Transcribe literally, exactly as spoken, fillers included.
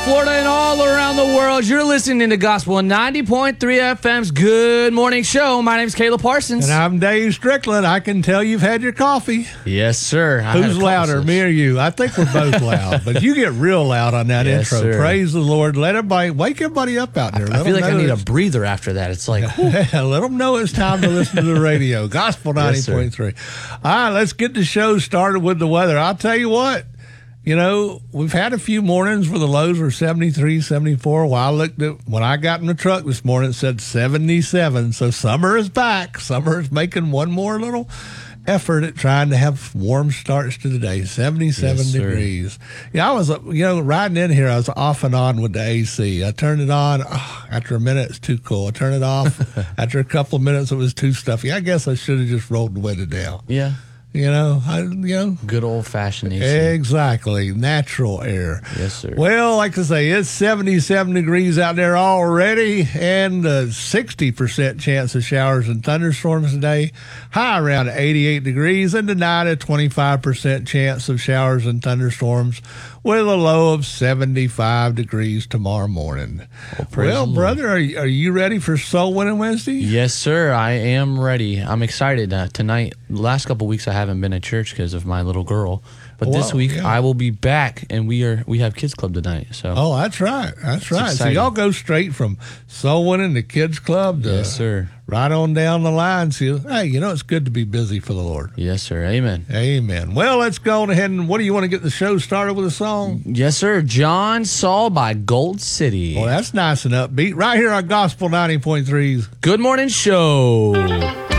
Florida, and all around the world. You're listening to Gospel ninety point three F M's Good Morning Show. My name's Caleb Parsons. And I'm Dave Strickland. I can tell you've had your coffee. Yes, sir. I Who's louder, me or you? I think we're both loud, but you get real loud on that Yes, intro. sir. Let everybody, let everybody, wake everybody up out there. I Let feel them like I know need a it's- breather after that. It's like, whew. Let them know it's time to listen to the radio. Gospel Yes, ninety point three. All right, let's get the show started with the weather. I'll tell you what. You know, we've had a few mornings where the lows were seventy-three, seventy-four. Well, I looked at, when I got in the truck this morning, it said seventy-seven. So summer is back. Summer is making one more little effort at trying to have warm starts to the day. seventy-seven Yes, sir. degrees. Yeah, I was, uh, you know, riding in here, I was off and on with the A C. I turned it on. Oh, after a minute, it's too cool. I turned it off. After a couple of minutes, it was too stuffy. I guess I should have just rolled the window down. Yeah. You know, I, you know. Good old-fashioned A C. Exactly. Natural air. Yes, sir. Well, like I say, it's seventy-seven degrees out there already, and a sixty percent chance of showers and thunderstorms today. High around eighty-eight degrees, and tonight a twenty-five percent chance of showers and thunderstorms with a low of seventy-five degrees tomorrow morning. Well, praise Well, the Lord. brother, are you, are you ready for Soul Winning Wednesday? Yes, sir. I am ready. I'm excited. Uh, tonight, the last couple weeks, I haven't been at church because of my little girl. But this Wow, week, yeah. I will be back, and we are we have kids club tonight. So Oh, that's right. That's right. So exciting. y'all go straight from Soul Winning to Kids Club to yes, sir. right on down the line. So, hey, you know, it's good to be busy for the Lord. Yes, sir. Amen. Amen. Well, let's go on ahead and what do you want to get the show started with a song? Yes, sir. John Saul by Gold City. Well, that's nice and upbeat. Right here on Gospel ninety point three's Good morning show.